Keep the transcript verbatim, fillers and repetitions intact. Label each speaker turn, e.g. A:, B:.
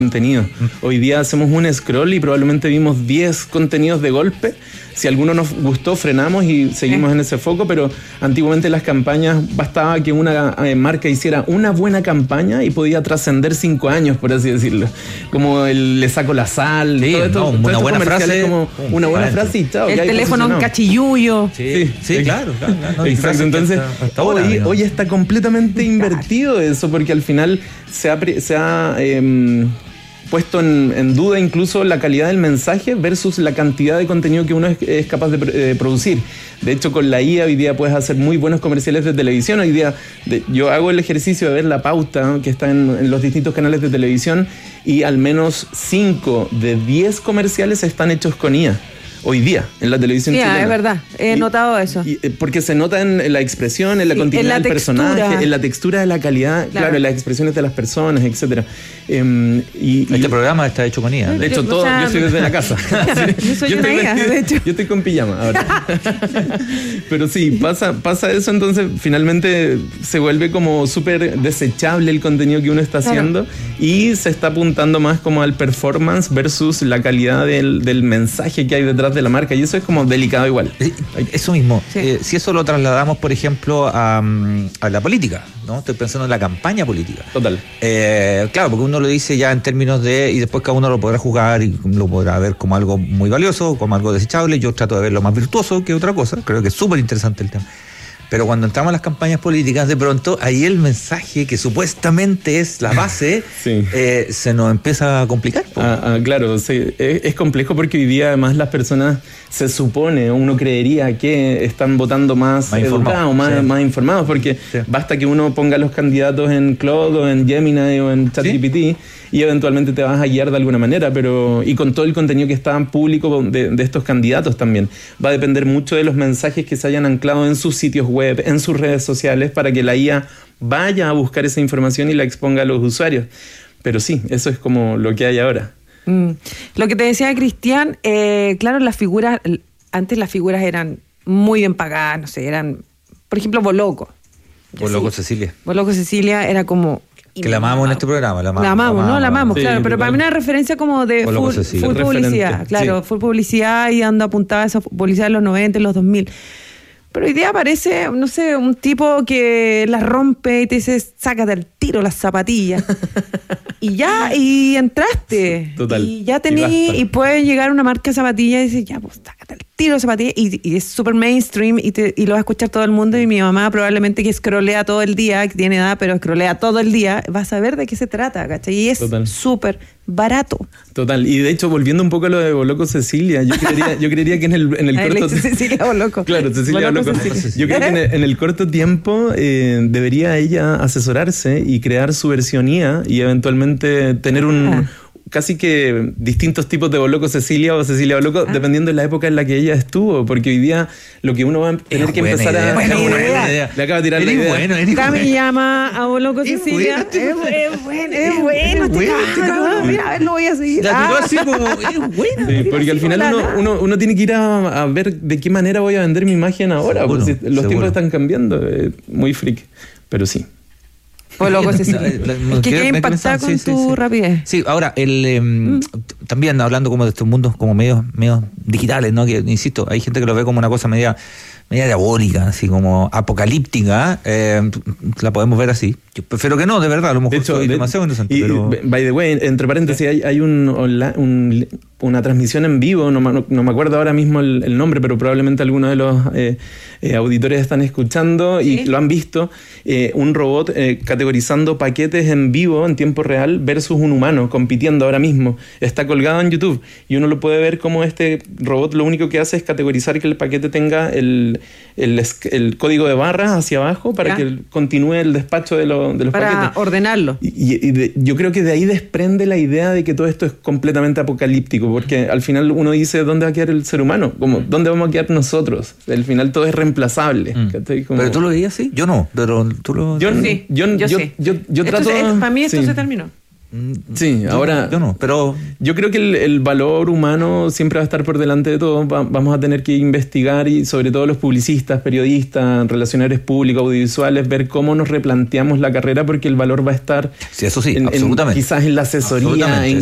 A: contenido. Hoy día hacemos un scroll y probablemente vimos diez contenidos de golpe. Si alguno nos gustó, frenamos y seguimos eh. en ese foco, pero antiguamente las campañas bastaba que una eh, marca hiciera una buena campaña y podía trascender cinco años, por así decirlo. Como el le saco la sal,
B: sí,
A: todo esto,
B: no, una buena frase,
A: como
B: um,
A: una buena frase y chao.
C: El teléfono en cachillullo.
B: Sí, sí, sí, sí, claro, claro, claro.
A: Exacto, entonces
B: hasta, hasta ahora,
A: hoy, hoy está completamente invertido eso, porque al final se ha, se ha eh, puesto en, en duda incluso la calidad del mensaje versus la cantidad de contenido que uno es, es capaz de, de producir. De hecho, con la I A hoy día puedes hacer muy buenos comerciales de televisión. Hoy día de, yo hago el ejercicio de ver la pauta que está en, en los distintos canales de televisión y al menos cinco de diez comerciales están hechos con I A. Hoy día, en la televisión
C: yeah,
A: chilena.
C: Es verdad, he y, notado eso.
A: Y, porque se nota en, en la expresión, en la sí, continuidad en la del textura. personaje, en la textura de la calidad, claro, claro en las expresiones de las personas, etcétera. Um, y,
B: este y, programa está hecho con I A.
A: De hecho, todo, o sea, yo estoy desde la casa.
C: yo soy yo una I A, de hecho.
A: Yo estoy con pijama ahora. Pero sí, pasa, pasa eso, entonces finalmente se vuelve como súper desechable el contenido que uno está haciendo, claro. Y se está apuntando más como al performance versus la calidad del, del mensaje que hay detrás de la marca, y eso es como delicado igual.
B: Eso mismo, sí. eh, si eso lo trasladamos, por ejemplo, a, a la política, ¿no? Estoy pensando en la campaña política.
A: Total.
B: Eh, claro, porque uno lo dice ya en términos de, y después cada uno lo podrá juzgar y lo podrá ver como algo muy valioso, como algo desechable. Yo trato de verlo más virtuoso que otra cosa, creo que es súper interesante el tema. Pero cuando entramos a las campañas políticas, de pronto, ahí el mensaje que supuestamente es la base, sí. eh, se nos empieza a complicar.
A: Ah, ah, claro, sí. es, es complejo porque hoy día además las personas, se supone, uno creería que están votando más, más educados, más, sí. más informados, porque sí. basta que uno ponga los candidatos en Claude o en Gemini o en ChatGPT, ¿sí? Y eventualmente te vas a guiar de alguna manera, pero y con todo el contenido que está público de, de estos candidatos también. Va a depender mucho de los mensajes que se hayan anclado en sus sitios web, en sus redes sociales, para que la I A vaya a buscar esa información y la exponga a los usuarios. Pero sí, eso es como lo que hay ahora.
C: Mm. Lo que te decía Cristian, eh, claro, las figuras, antes las figuras eran muy bien pagadas, no sé, eran, por ejemplo, Boloco.
B: Boloco Cecilia.
C: Boloco Cecilia era como...
B: Que la amamos en este programa, la amamos.
C: La amamos, la amamos ¿no? La amamos,
A: sí,
C: claro, pero para mí una referencia como de full, full publicidad, claro, sí. full publicidad y dando apuntada a esa publicidad de los noventa, los dos mil. Pero hoy día aparece, no sé, un tipo que la rompe y te dice, sácate al tiro las zapatillas. Y ya, y entraste.
A: Total.
C: Y ya tení, y, y puede llegar una marca de zapatillas y dice, ya, pues sácate al tiro de zapatillas. Y, y es súper mainstream y, te, y lo va a escuchar todo el mundo. Y mi mamá probablemente que scrollea todo el día, que tiene edad, pero scrollea todo el día, va a saber de qué se trata, ¿cachai? Y es súper barato.
A: Total. Y de hecho, volviendo un poco a lo de Boloco Cecilia, yo creería, yo creería que en el, en el
C: Ay,
A: corto...
C: Cecilia Boloco.
A: Claro, Cecilia Boloco. Boloco. Yo creo que en el, en el corto tiempo eh, debería ella asesorarse y crear su versión I A y eventualmente tener un... Ah. casi que distintos tipos de Boloco Cecilia o Cecilia Boloco, ah. dependiendo de la época en la que ella estuvo, porque hoy día lo que uno va a tener es que empezar
B: idea,
A: a...
B: Buena idea. Buena idea.
A: Le acaba de tirar la idea.
B: Bueno,
C: Cami llama a Boloco Cecilia. Es bueno, es bueno, es bueno. Mira, a ver, lo voy a seguir.
B: La tiró así como, es buena.
A: Sí, porque al final uno, uno, uno tiene que ir a, a ver de qué manera voy a vender mi imagen ahora, seguro, porque los seguro. tiempos están cambiando, eh, muy freak, pero sí.
C: Boloco Cecilia. Es que queda impactada con sí, tu
B: sí, sí.
C: rapidez.
B: Sí, ahora, el eh, mm. también hablando como de estos mundos como medios, medios digitales, ¿no? Que, insisto, hay gente que lo ve como una cosa media, media diabólica, así como apocalíptica, eh, la podemos ver así. Yo prefiero que no, de verdad, a lo mejor
A: de hecho,
B: soy
A: de,
B: demasiado interesante.
A: Y,
B: pero...
A: by the way, entre paréntesis, hay, hay un, un, una transmisión en vivo, no, no, no me acuerdo ahora mismo el, el nombre, pero probablemente algunos de los eh, eh, auditores están escuchando y ¿sí? lo han visto, eh, un robot eh, categorizando paquetes en vivo, en tiempo real, versus un humano compitiendo ahora mismo. Está colgado en YouTube y uno lo puede ver como este robot lo único que hace es categorizar que el paquete tenga el, el, el código de barras hacia abajo para ¿ya? que continúe el despacho de, lo, de los
C: para
A: paquetes.
C: Para ordenarlo.
A: Y, y de, yo creo que de ahí desprende la idea de que todo esto es completamente apocalíptico, porque al final uno dice, ¿dónde va a quedar el ser humano? Como, ¿dónde vamos a quedar nosotros? Al final todo es reemplazable.
B: Mm. Como... ¿Pero tú lo veías así? Yo no, pero tú lo...
A: Yo,
C: sí,
A: yo,
C: yo,
A: yo,
C: sí.
A: yo, yo, yo trato...
C: Se, para mí esto
A: sí.
C: se terminó.
A: Sí,
B: yo,
A: ahora
B: yo no, pero
A: yo creo que el, el valor humano siempre va a estar por delante de todo. Va, vamos a tener que investigar y sobre todo los publicistas, periodistas, relacionadores públicos, audiovisuales, ver cómo nos replanteamos la carrera porque el valor va a estar
B: sí, eso sí,
A: en,
B: absolutamente.
A: En, quizás en la asesoría, en